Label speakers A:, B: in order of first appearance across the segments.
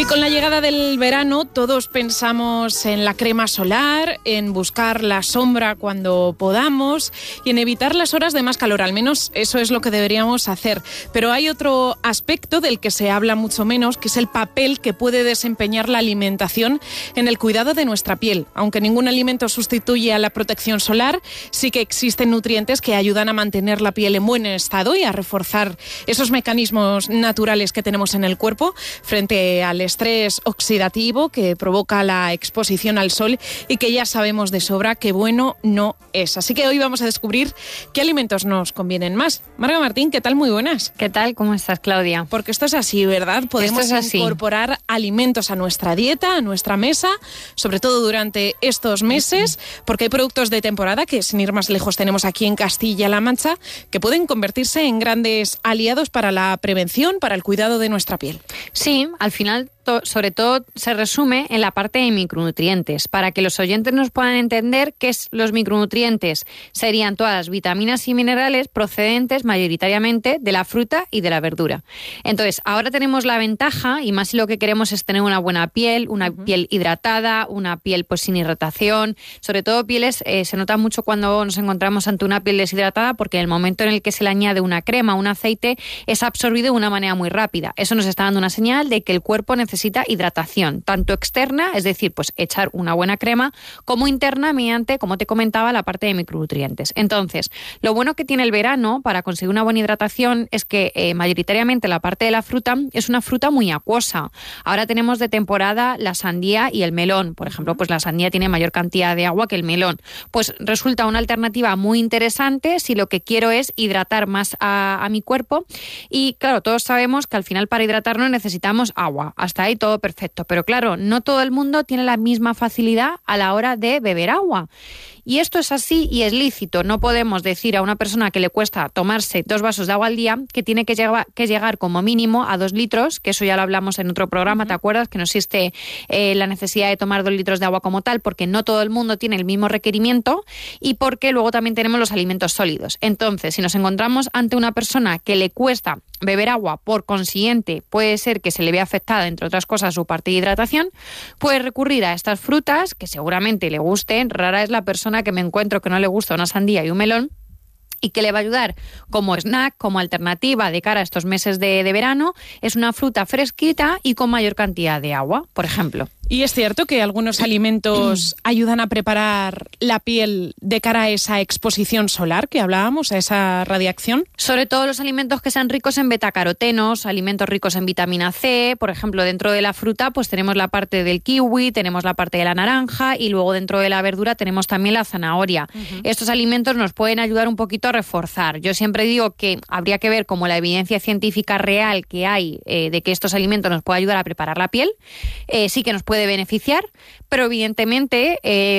A: Y con la llegada del verano todos pensamos en la crema solar, en buscar la sombra cuando podamos y en evitar las horas de más calor, al menos eso es lo que deberíamos hacer. Pero hay otro aspecto del que se habla mucho menos, que es el papel que puede desempeñar la alimentación en el cuidado de nuestra piel. Aunque ningún alimento sustituye a la protección solar, sí que existen nutrientes que ayudan a mantener la piel en buen estado y a reforzar esos mecanismos naturales que tenemos en el cuerpo frente al estrés oxidativo que provoca la exposición al sol y que ya sabemos de sobra que bueno no es. Así que hoy vamos a descubrir qué alimentos nos convienen más. Marga Martín, ¿qué tal? Muy buenas.
B: ¿Qué tal? ¿Cómo estás, Claudia?
A: Porque esto es así, ¿verdad? Podemos incorporar alimentos a nuestra dieta, a nuestra mesa, sobre todo durante estos meses, porque hay productos de temporada que, sin ir más lejos, tenemos aquí en Castilla-La Mancha, que pueden convertirse en grandes aliados para la prevención, para el cuidado de nuestra piel.
B: Sí, al final sobre todo se resume en la parte de micronutrientes. Para que los oyentes nos puedan entender qué es los micronutrientes, serían todas las vitaminas y minerales procedentes mayoritariamente de la fruta y de la verdura. Entonces, ahora tenemos la ventaja, y más si lo que queremos es tener una buena piel, una piel hidratada, una piel pues sin irritación. Sobre todo pieles, se nota mucho cuando nos encontramos ante una piel deshidratada, porque en el momento en el que se le añade una crema, un aceite, es absorbido de una manera muy rápida. Eso nos está dando una señal de que el cuerpo necesita hidratación, tanto externa, es decir, pues echar una buena crema, como interna mediante, como te comentaba, la parte de micronutrientes. Entonces, lo bueno que tiene el verano para conseguir una buena hidratación es que mayoritariamente la parte de la fruta es una fruta muy acuosa. Ahora tenemos de temporada la sandía y el melón. Por ejemplo, pues la sandía tiene mayor cantidad de agua que el melón. Pues resulta una alternativa muy interesante si lo que quiero es hidratar más a mi cuerpo. Y claro, todos sabemos que al final para hidratarnos necesitamos agua. Hasta ahí todo perfecto, pero claro, no todo el mundo tiene la misma facilidad a la hora de beber agua. Y esto es así y es lícito. No podemos decir a una persona que le cuesta tomarse 2 vasos de agua al día que tiene que llegar como mínimo a 2 litros, que eso ya lo hablamos en otro programa, ¿te acuerdas? Que no existe la necesidad de tomar 2 litros de agua como tal, porque no todo el mundo tiene el mismo requerimiento y porque luego también tenemos los alimentos sólidos. Entonces, si nos encontramos ante una persona que le cuesta beber agua, por consiguiente puede ser que se le vea afectada, entre otras cosas, su parte de hidratación, puede recurrir a estas frutas que seguramente le gusten. Rara es la persona que me encuentro que no le gusta una sandía y un melón, y que le va a ayudar como snack, como alternativa de cara a estos meses de verano. Es una fruta fresquita y con mayor cantidad de agua, por ejemplo.
A: ¿Y es cierto que algunos alimentos ayudan a preparar la piel de cara a esa exposición solar que hablábamos, a esa radiación?
B: Sobre todo los alimentos que sean ricos en betacarotenos, alimentos ricos en vitamina C. Por ejemplo, dentro de la fruta pues tenemos la parte del kiwi, tenemos la parte de la naranja y luego dentro de la verdura tenemos también la zanahoria. Estos alimentos nos pueden ayudar un poquito a reforzar. Yo siempre digo que habría que ver como la evidencia científica real que hay de que estos alimentos nos pueden ayudar a preparar la piel. Sí que nos puede beneficiar, pero evidentemente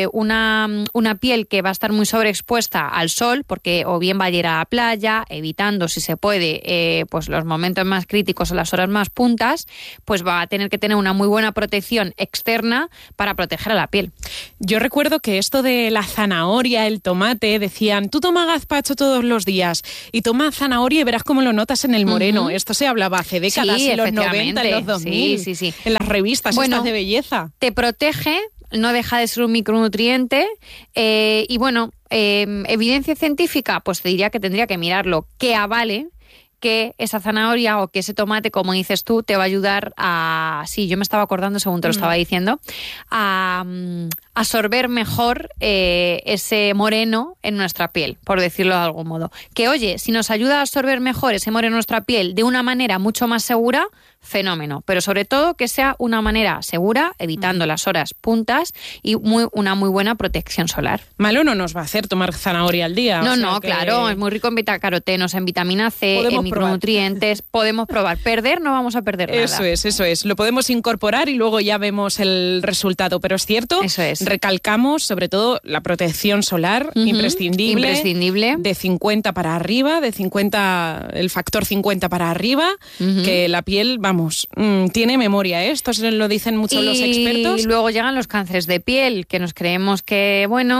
B: una piel que va a estar muy sobreexpuesta al sol, porque o bien va a ir a la playa, evitando si se puede pues los momentos más críticos o las horas más puntas, pues va a tener que tener una muy buena protección externa para proteger a la piel.
A: Yo recuerdo que esto de la zanahoria, el tomate, decían, tú toma gazpacho todos los días y toma zanahoria y verás cómo lo notas en el moreno. Esto se hablaba hace décadas,
B: sí,
A: en los 90, en los 2000,
B: sí.
A: En las revistas estas de belleza.
B: Te protege, no deja de ser un micronutriente y bueno, evidencia científica, pues te diría que tendría que mirarlo, que avale que esa zanahoria o que ese tomate, como dices tú, te va a ayudar a... Sí, yo me estaba acordando según te lo estaba diciendo, a absorber mejor ese moreno en nuestra piel, por decirlo de algún modo. Que oye, si nos ayuda a absorber mejor ese moreno en nuestra piel de una manera mucho más segura, fenómeno. Pero sobre todo que sea una manera segura, evitando las horas puntas y una muy buena protección solar.
A: Malo no nos va a hacer tomar zanahoria al día.
B: No, claro, es muy rico en betacarotenos, en vitamina C, en micronutrientes. Podemos probar. Perder no vamos a perder nada.
A: Eso es. Lo podemos incorporar y luego ya vemos el resultado. Pero es cierto, recalcamos sobre todo la protección solar, imprescindible. De 50 para arriba, el factor 50 para arriba, que la piel, tiene memoria, ¿eh? Esto lo dicen mucho los expertos.
B: Y luego llegan los cánceres de piel, que nos creemos que,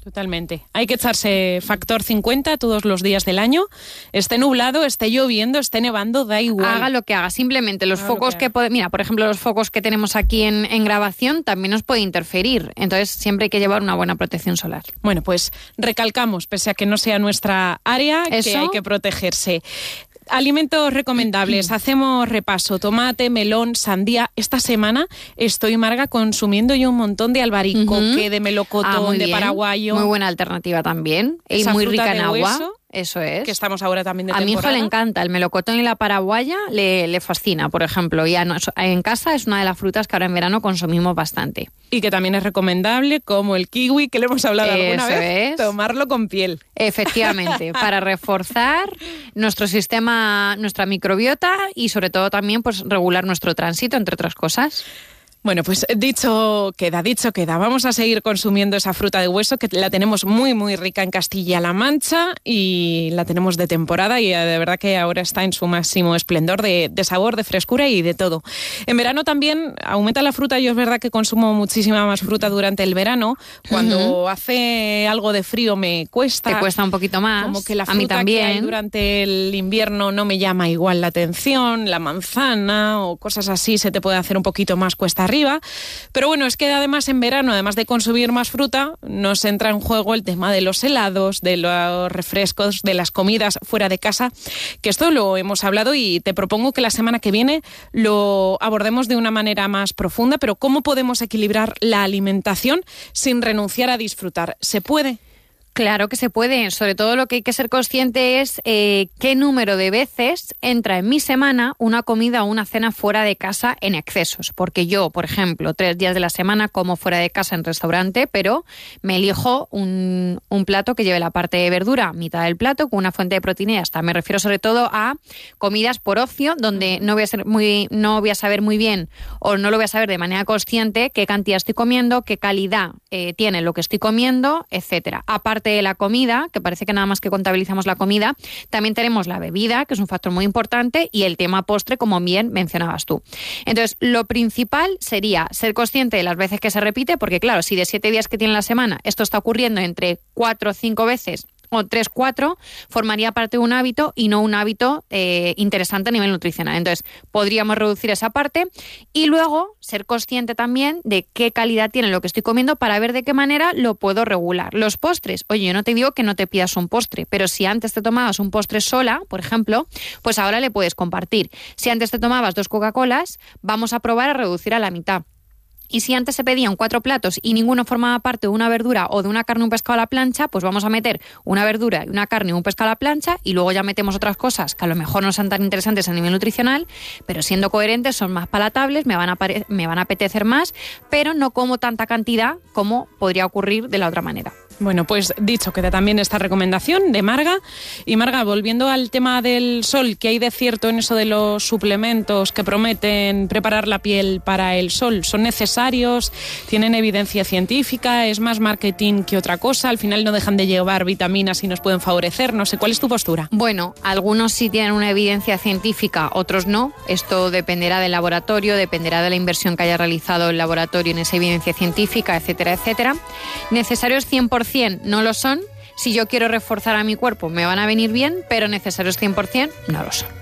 A: Totalmente. Hay que echarse factor 50 todos los días del año. Esté nublado, esté lloviendo, esté nevando, da igual.
B: Haga lo que haga. Simplemente los focos mira, por ejemplo, los focos que tenemos aquí en grabación también nos puede interferir. Entonces siempre hay que llevar una buena protección solar.
A: Bueno, pues recalcamos, pese a que no sea nuestra área,
B: ¿eso?
A: Que hay que protegerse. Alimentos recomendables. Hacemos repaso. Tomate, melón, sandía. Esta semana estoy, Marga, consumiendo yo un montón de albaricoque, de melocotón, de paraguayo.
B: Muy buena alternativa también. Y muy rica en agua. Hueso, eso es.
A: Que estamos ahora también de temporada.
B: A mi hijo le encanta. El melocotón y la paraguaya le fascina, por ejemplo. Y en casa es una de las frutas que ahora en verano consumimos bastante.
A: Y que también es recomendable, como el kiwi, que le hemos hablado alguna vez, tomarlo con piel.
B: Efectivamente, para reforzar nuestro sistema, nuestra microbiota y sobre todo también pues regular nuestro tránsito, entre otras cosas.
A: Bueno, pues dicho queda. Vamos a seguir consumiendo esa fruta de hueso que la tenemos muy, muy rica en Castilla-La Mancha y la tenemos de temporada y de verdad que ahora está en su máximo esplendor de sabor, de frescura y de todo. En verano también aumenta la fruta. Yo es verdad que consumo muchísima más fruta durante el verano. Cuando hace algo de frío me cuesta.
B: Te cuesta un poquito más.
A: Como que la fruta
B: a mí también.
A: Que hay durante el invierno no me llama igual la atención. La manzana o cosas así se te puede hacer un poquito más cuesta arriba. Pero bueno, es que además en verano, además de consumir más fruta, nos entra en juego el tema de los helados, de los refrescos, de las comidas fuera de casa, que esto lo hemos hablado y te propongo que la semana que viene lo abordemos de una manera más profunda, pero ¿cómo podemos equilibrar la alimentación sin renunciar a disfrutar? ¿Se puede?
B: Claro que se puede. Sobre todo lo que hay que ser consciente es qué número de veces entra en mi semana una comida o una cena fuera de casa en excesos. Porque yo, por ejemplo, 3 días de la semana como fuera de casa en restaurante, pero me elijo un plato que lleve la parte de verdura, mitad del plato, con una fuente de proteína y hasta. Me refiero sobre todo a comidas por ocio, donde no voy a saber muy bien o no lo voy a saber de manera consciente qué cantidad estoy comiendo, qué calidad tiene lo que estoy comiendo, etcétera. Aparte de la comida, que parece que nada más que contabilizamos la comida, también tenemos la bebida, que es un factor muy importante, y el tema postre, como bien mencionabas tú. Entonces, lo principal sería ser consciente de las veces que se repite, porque claro, si de 7 días que tiene la semana esto está ocurriendo entre 4 o 5 veces, o 3, 4, formaría parte de un hábito y no un hábito interesante a nivel nutricional. Entonces, podríamos reducir esa parte y luego ser consciente también de qué calidad tiene lo que estoy comiendo para ver de qué manera lo puedo regular. Los postres, oye, yo no te digo que no te pidas un postre, pero si antes te tomabas un postre sola, por ejemplo, pues ahora le puedes compartir. Si antes te tomabas 2 Coca-Colas, vamos a probar a reducir a la mitad. Y si antes se pedían 4 platos y ninguno formaba parte de una verdura o de una carne o un pescado a la plancha, pues vamos a meter una verdura, una carne y un pescado a la plancha y luego ya metemos otras cosas que a lo mejor no son tan interesantes a nivel nutricional, pero siendo coherentes son más palatables, me van a apetecer más, pero no como tanta cantidad como podría ocurrir de la otra manera.
A: Bueno, pues dicho, queda también esta recomendación de Marga. Y Marga, volviendo al tema del sol, ¿qué hay de cierto en eso de los suplementos que prometen preparar la piel para el sol? ¿Son necesarios? ¿Tienen evidencia científica? ¿Es más marketing que otra cosa? Al final no dejan de llevar vitaminas y nos pueden favorecer. No sé, ¿cuál es tu postura?
B: Bueno, algunos sí tienen una evidencia científica, otros no. Esto dependerá del laboratorio, dependerá de la inversión que haya realizado el laboratorio en esa evidencia científica, etcétera, etcétera. Necesarios 100% no lo son. Si yo quiero reforzar a mi cuerpo me van a venir bien, pero necesarios 100% no lo son.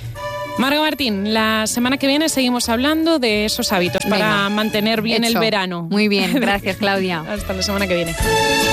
A: Marga Martín, la semana que viene seguimos hablando de esos hábitos para mantener bien el verano.
B: Muy bien, gracias Claudia.
A: Hasta la semana que viene.